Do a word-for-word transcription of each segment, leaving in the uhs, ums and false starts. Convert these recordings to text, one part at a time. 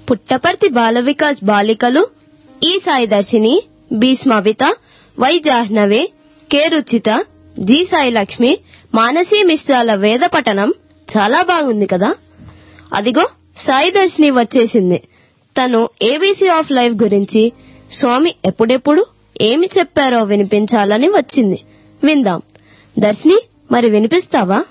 పుట్టపర్తి బాల వికాస్ బాలికలు, ఈ సాయి దర్శిని, B స్మవిత, why Jahnavi, K Ruchita, G Sai Lakshmi, Manasi మిశ్రాల వేద పఠనం చాలా బాగుంది కదా. అదిగో సాయి దర్శిని వచ్చేసింది. తను ఏబీసీ ఆఫ్ లైఫ్ గురించి స్వామి ఎప్పుడెప్పుడు ఏమి చెప్పారో వినిపించాలని వచ్చింది. విందాం. దర్శిని, మరి వినిపిస్తావా?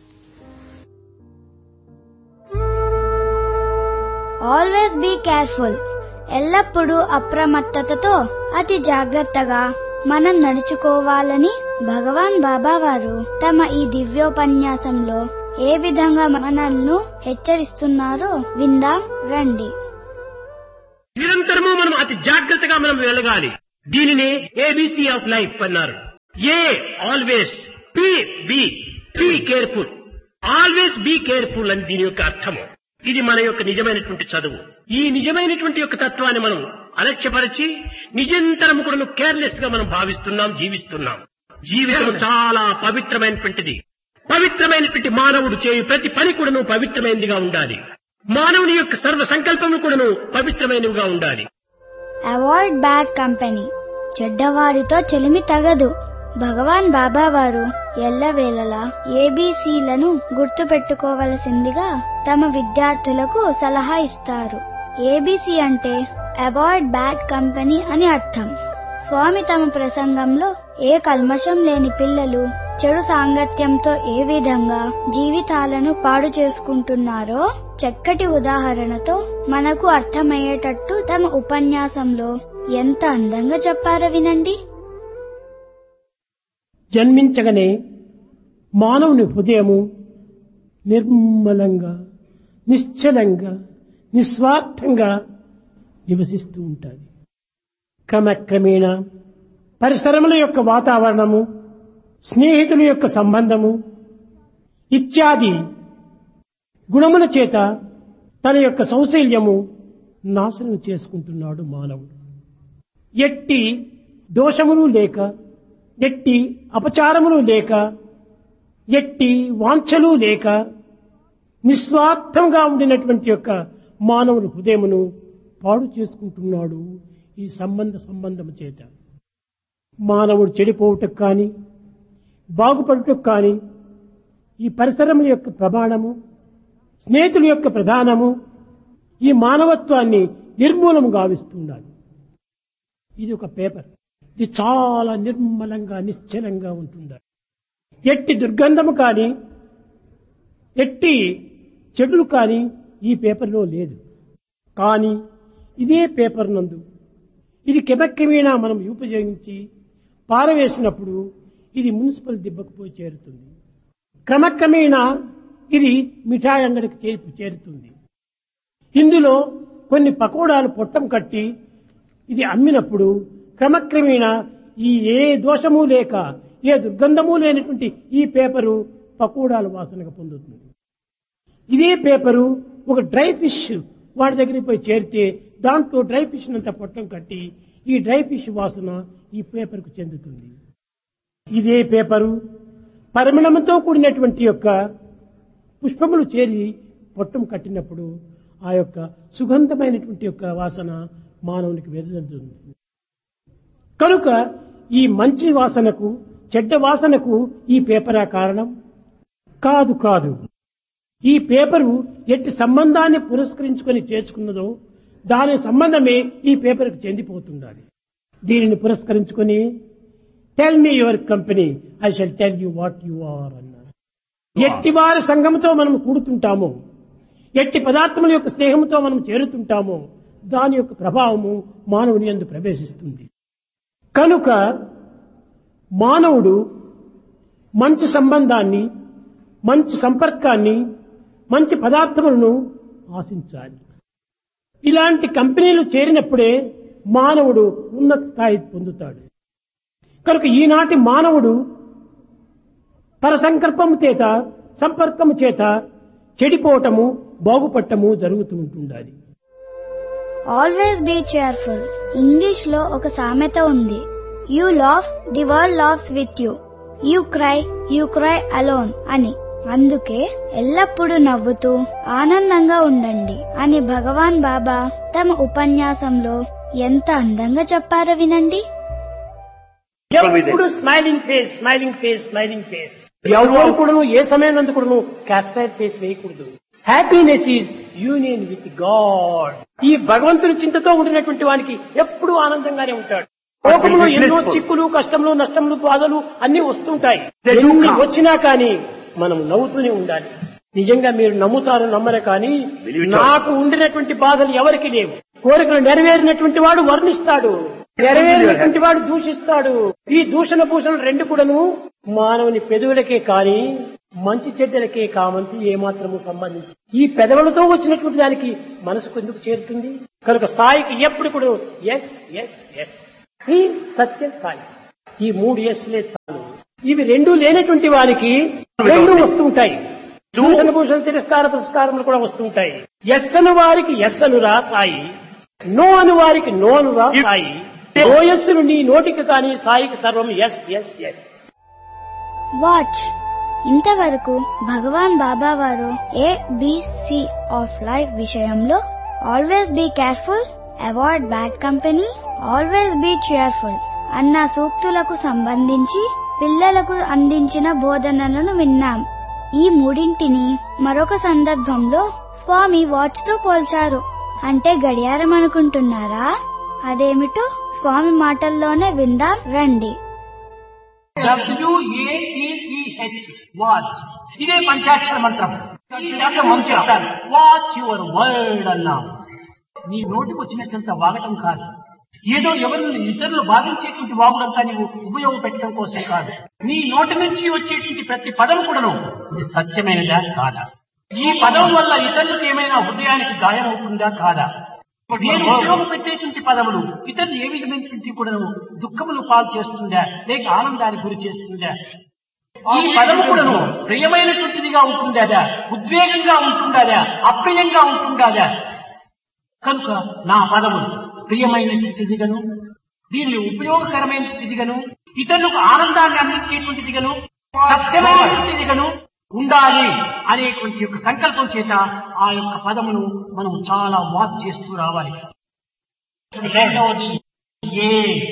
Always be careful. ఎల్లప్పుడూ అప్రమత్తతతో అతి జాగ్రత్తగా మనం నడుచుకోవాలని భగవాన్ బాబా వారు తమ ఈ దివ్యోపన్యాసంలో ఏ విధంగా మనల్ని హెచ్చరిస్తున్నారో విందాం రండి. నిరంతరము మనం అతి జాగ్రత్తగా మనం వెళ్ళగాలి. దీనినే ఏబీసీ ఆఫ్ లైఫ్ అన్నారు. ఏ always, B B be careful. Always be careful అని దీని యొక్క అర్థము. ఇది మన యొక్క నిజమైనటువంటి చదువు. ఈ నిజమైనటువంటి యొక్క తత్వాన్ని మనం అలక్ష్యపరిచి నిజంతరం కూడా కేర్లెస్ గా మనం భావిస్తున్నాం, జీవిస్తున్నాం. జీవితం చాలా పవిత్రమైనటువంటిది. పవిత్రమైనటువంటి మానవుడు చేయు ప్రతి పని కూడాను పవిత్రమైనదిగా ఉండాలి. మానవుని యొక్క సర్వ సంకల్పములు కూడాను పవిత్రమైనవిగా ఉండాలి. Avoid bad company. చెడ్డవారితో చెలిమి తగదు. భగవాన్ బాబా వారు ఎల్లవేళలా ఏబీసీలను గుర్తు పెట్టుకోవలసిందిగా తమ విద్యార్థులకు సలహా ఇస్తారు. ఏబీసీ అంటే అవాయిడ్ బ్యాడ్ కంపెనీ అని అర్థం. స్వామి తమ ప్రసంగంలో ఏ కల్మషం లేని పిల్లలు చెడు సాంగత్యంతో ఏ విధంగా జీవితాలను పాడు చేసుకుంటున్నారో చక్కటి ఉదాహరణతో మనకు అర్థమయ్యేటట్టు తమ ఉపన్యాసంలో ఎంత అందంగా చెప్పారో వినండి. జన్మించగానే మానవుని హృదయము నిర్మలంగా, నిశ్చలంగా, నిస్వార్థంగా నివసిస్తూ ఉంటుంది. క్రమక్రమేణా పరిసరముల యొక్క వాతావరణము, స్నేహితుల యొక్క సంబంధము ఇత్యాది గుణముల చేత తన యొక్క సౌశల్యము నాశనం చేసుకుంటున్నాడు మానవుడు. ఎట్టి దోషములు లేక, ఎట్టి అపచారములు లేక, ఎట్టి వాంఛలు లేక నిస్వార్థంగా ఉండినటువంటి యొక్క మానవుని హృదయమును పాడు చేసుకుంటున్నాడు ఈ సంబంధ సంబంధము చేత. మానవుడు చెడిపోవుటకు కానీ బాగుపడుటకు కానీ ఈ పరిసరముల యొక్క ప్రమాణము, స్నేహితుల యొక్క ప్రధానము ఈ మానవత్వాన్ని నిర్మూలము గావిస్తున్నాడు. ఇది ఒక పేపర్. ఇది చాలా నిర్మలంగా, నిశ్చలంగా ఉంటుంది. ఎట్టి దుర్గంధము కానీ, ఎట్టి చెడులు కానీ ఈ పేపర్లో లేదు. కానీ ఇదే పేపర్ నందు ఇది కెమక్రమేణా మనం ఉపయోగించి పారవేసినప్పుడు ఇది మున్సిపల్ దిబ్బకు పోయి చేరుతుంది. క్రమక్రమేణా ఇది మిఠాయి అంగడికి చేరి చేరుతుంది. ఇందులో కొన్ని పకోడాలు పొట్టం కట్టి ఇది అమ్మినప్పుడు క్రమక్రమేణా ఈ ఏ దోషము లేక, ఏ దుర్గంధము లేనటువంటి ఈ పేపరు పకోడాల వాసనగా పొందుతుంది. ఇదే పేపరు ఒక డ్రై ఫిష్ వాడి దగ్గరికి పోయి చేరితే దాంట్లో డ్రై ఫిష్ అంతా పొట్టం కట్టి ఈ డ్రై ఫిష్ వాసన ఈ పేపర్కు చెందుతుంది. ఇదే పేపరు పరిమళంతో కూడినటువంటి యొక్క పుష్పములు చేరి పొట్టం కట్టినప్పుడు ఆ యొక్క సుగంధమైనటువంటి యొక్క వాసన మానవునికి వెదజల్లుతుంది. కనుక ఈ మంచి వాసనకు, చెడ్డ వాసనకు ఈ పేపరా కారణం? కాదు కాదు. ఈ పేపరు ఎట్టి సంబంధాన్ని పురస్కరించుకొని చేసుకున్నదో దాని సంబంధమే ఈ పేపర్కి చెందిపోతుండాలి. దీనిని పురస్కరించుకొని tell me your company, I shall tell you what you are అన్నారు. ఎట్టి వారి సంఘంతో మనం కూడుతుంటామో, ఎట్టి పదార్థముల యొక్క స్నేహంతో మనం చేరుతుంటామో దాని యొక్క ప్రభావము మానవుని యందు ప్రవేశిస్తుంది. కనుక మానవుడు మంచి సంబంధాన్ని, మంచి సంపర్కాన్ని, మంచి పదార్థములను ఆశించాలి. ఇలాంటి కంపెనీలు చేరినప్పుడే మానవుడు ఉన్నత స్థాయి పొందుతాడు. కనుక ఈనాటి మానవుడు పరసంకల్పము చేత, సంపర్కము చేత చెడిపోవటము, బాగుపడటము జరుగుతూ ఉంటుండాలి. Always be cheerful. ఇంగ్లీష్ లో ఒక సామెత ఉంది, you laugh, the world laughs with you. You cry, you cry alone అని. అందుకే ఎల్లప్పుడూ నవ్వుతూ ఆనందంగా ఉండండి అని భగవాన్ బాబా తమ ఉపన్యాసంలో ఎంత అందంగా చెప్పారో వినండి. ఎప్పుడు smiling face smiling face smiling face. ఎవరు కూడా ఏ సమయం కూడా క్యాస్ట్రైడ్ ఫేస్ వేయకూడదు. Happiness is union with God. ఈ భగవంతుని చింతతో ఉండినటువంటి వానికి ఎప్పుడూ ఆనందంగానే ఉంటాడు. లోకంలో ఎన్నో చిక్కులు, కష్టములు, నష్టములు, బాధలు అన్ని వస్తుంటాయి. ఎన్ని వచ్చినా కానీ మనం నవ్వుతూనే ఉండాలి. నిజంగా మీరు నమ్ముతారు నమ్మరు కానీ నాకు ఉండినటువంటి బాధలు ఎవరికి లేవు. కోరికలు నెరవేరినటువంటి వాడు వర్ణిస్తాడు, నెరవేరినటువంటి వాడు దూషిస్తాడు. ఈ దూషణ భూషణలు రెండు కూడాను మానవుని పెదవులకే కాని మంచి చెడ్డలకే కామంతి ఏమాత్రము సంబంధించి ఈ పెదవులతో వచ్చినటువంటి దానికి మనసుకు ఎందుకు చేరుతుంది? కనుక సాయికి ఎప్పుడు కూడా ఎస్ ఎస్ ఎస్ ఈ సత్య సాయి, ఈ మూడు ఎస్లే చాలు. ఇవి రెండు లేనటువంటి వారికి రెండు వస్తుంటాయి. దూషణ భూషణ తిరస్కార పురస్కారములు కూడా వస్తుంటాయి. ఎస్ అను వారికి ఎస్ అనురా సాయి, నో అను వారికి నో అనురా సాయి. ఓయస్సును నీ నోటికి కానీ సాయికి సర్వం ఎస్ ఎస్ ఎస్. వాచ్. ఇంతవరకు భగవాన్ బాబా వారు A B C of life విషయంలో always be careful, avoid bad company, always be cheerful అన్న సూక్తులకు సంబంధించి పిల్లలకు అందించిన బోధనలను విన్నాం. ఈ మూడింటిని మరొక సందర్భంలో స్వామి వాచ్ తో పోల్చారు. అంటే గడియారం అనుకుంటున్నారా? అదేమిటో స్వామి మాటల్లోనే విందాం రండి. డబ్ల్యూఏటిఈహెచ్ వాచ్. ఇదే పంచాక్షర మంత్రం. చెప్తాను, వాచ్ యువర్ వర్డ్ అన్నా. నీ నోటికి వచ్చినట్లంత వాగటం కాదు, ఏదో ఎవరిని ఇతరులు బాధించేటువంటి వాగుడంతా నీవు ఉపయోగపెట్టడం కోసం కాదు. నీ నోటి నుంచి వచ్చేటువంటి ప్రతి పదం కూడాను ఇది సత్యమైనదా కాదా? ఈ పదం వల్ల ఇతరులకు ఏమైనా హృదయానికి గాయం అవుతుందా కాదా? నేను ఉపయోగపెట్టేటువంటి పదములు ఇతరులు ఏ విధమైనటువంటి కూడాను దుఃఖములు పాలు చేస్తుందా లేక ఆనందానికి గురి చేస్తుందా? ఈ పదము కూడాను ప్రియమైనటువంటిదిగా ఉంటుందా, ఉద్వేగంగా ఉంటుందా, అప్రియంగా ఉంటుందా? కనుక నా పదములు ప్రియమైనటువంటిదిగను, దీనిని ఉపయోగకరమైనటువంటిదిగను, ఇతరులకు ఆనందాన్ని అందించేటువంటిదిగను, సత్యమైనటువంటిదిగను ఉండాలి అనేటువంటి యొక్క సంకల్పం చేత ఆ యొక్క పదమును మనం చాలా వాచ్ చేస్తూ రావాలి. రెండవది ఏ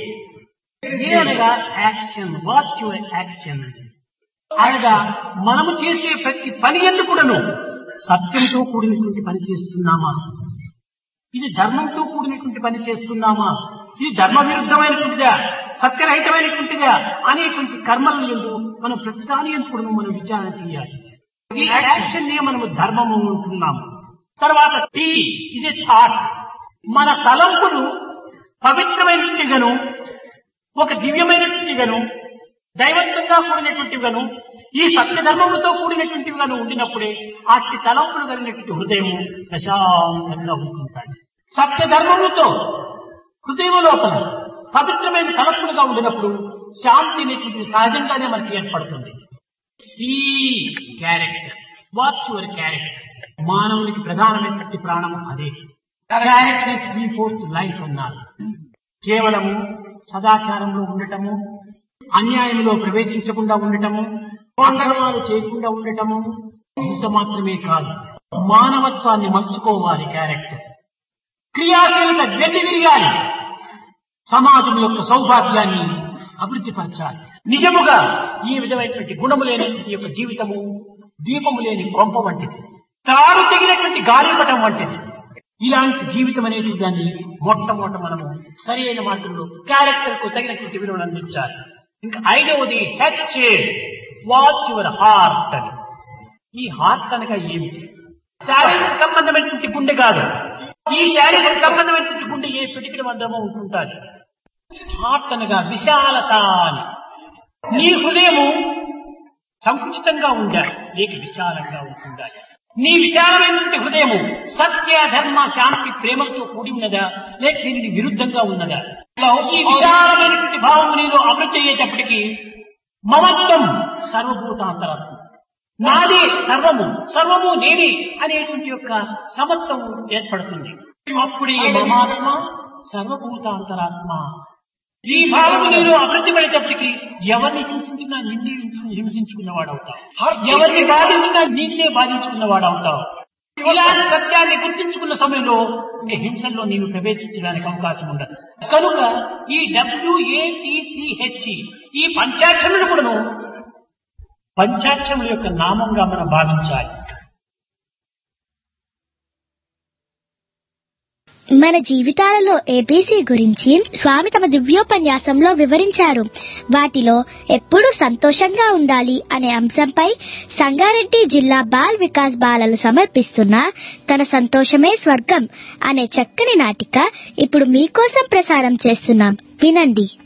ఏ అనగా యాక్షన్. వాచ్ యువర్ యాక్షన్ అనగా మనము చేసే ప్రతి పని ఎందుకు కూడాను సత్యంతో కూడినటువంటి పని చేస్తున్నామా, ఇది ధర్మంతో కూడినటువంటి పని చేస్తున్నామా, ఇది ధర్మ విరుద్ధమైనటువంటిదా, సత్యరహితమైనటువంటిదా అనేటువంటి కర్మలను ఎందుకు మనం ప్రతిదాని ఎందుకు మనం విచారణ చేయాలి. ఈ యాక్షన్ నే మనము ధర్మము ఉంటున్నాము. తర్వాత టీ, ఇది థాట్. మన తలంపులు పవిత్రమైనటువంటిగాను, ఒక దివ్యమైనటువంటిగాను, దైవత్వంగా కూడినటువంటివిగాను, ఈ సత్యధర్మములతో కూడినటువంటివిగాను ఉండినప్పుడే అట్టి తలంపులు కలిగినటువంటి హృదయము ప్రశాంతంగా ఉంటుంటాయి. సత్యధర్మములతో హృదయం లోపల పవిత్రమైన తలంపులుగా ఉండినప్పుడు శాంతి అనేటువంటి సహజంగానే మనకి ఏర్పడుతుంది. C character. Watch your character. మానవునికి ప్రధానమైనటువంటి ప్రాణము అదే. Character is three fourth life అన్నారు. కేవలము సదాచారంలో ఉండటము, అన్యాయంలో ప్రవేశించకుండా ఉండటము, అక్రమాలు చేయకుండా ఉండటము ఇంత మాత్రమే కాదు, మానవత్వాన్ని మలుచుకోవాలి. క్యారెక్టర్ క్రియాశీలత వెళ్లి విరిగాలి. సమాజం యొక్క సౌభాగ్యాన్ని అభివృద్ధి పరచాలి. నిజముగా ఈ విధమైనటువంటి గుణము లేనటువంటి యొక్క జీవితము దీపము లేని కొంప వంటిది, తాడు తెగినటువంటి గాలిపటం వంటిది. ఇలాంటి జీవితం అనేటువంటి దాన్ని మొట్టమొదట మనము సరి అయిన మార్గంలో క్యారెక్టర్ కు తగినటువంటి విలువను అందించాలి. ఇంకా ఐదవది హెచ్, వాచ్ యువర్ హార్ట్ అని. ఈ హార్ట్ అనగా ఏమిటి? శారీరక సంబంధమైనటువంటి గుండె కాదు. ఈ శారీరక సంబంధమైనటువంటి గుండె ఏ పిటికిన మందమో ఉంటుంటారు. హార్ట్ అనగా విశాలత అని. నీ హృదయము సంకుచితంగా ఉండాలి లేక విశాలంగా ఉంటుండాలి. నీ విశాలమైనటువంటి హృదయము సత్య, ధర్మ, శాంతి, ప్రేమతో కూడి ఉన్నదా లేక దీనికి విరుద్ధంగా ఉన్నదా? ఈ విశాలమైనటువంటి భావము నీలో అభివృద్ధి అయ్యేటప్పటికీ మమత్వం సర్వభూతాంతరాత్మ, నాది సర్వము, సర్వము నేనే అనేటువంటి యొక్క సమత్వం ఏర్పడుతుంది. అప్పుడే మమాత్మ సర్వభూతాంతరాత్మ ఈ భావము నీలో అభివృద్ధి పడేటప్పటికి ఎవరిని హింసించినా నిన్నే హింసించుకున్నవాడు అవుతావు, ఎవరిని బాధించినా నిన్నే బాధించుకున్నవాడు అవుతావు. ఇలాంటి సత్యాన్ని గుర్తించుకున్న సమయంలో ఇంక హింసల్లో నీవు ప్రవేశించడానికి అవకాశం ఉండదు. కనుక ఈ డబ్ల్యూఏటిసిహెచ్ ఈ పంచాక్షములు కూడాను పంచాక్షముల యొక్క నామంగా మనం భావించాలి. మన జీవితాలలో ఏబీసీ గురించి స్వామి తమ దివ్యోపన్యాసంలో వివరించారు. వాటిలో ఎప్పుడూ సంతోషంగా ఉండాలి అనే అంశంపై సంగారెడ్డి జిల్లా బాల్ వికాస్ బాలలు సమర్పిస్తున్న తన సంతోషమే స్వర్గం అనే చక్కని నాటిక ఇప్పుడు మీకోసం ప్రసారం చేస్తున్నాం, వినండి.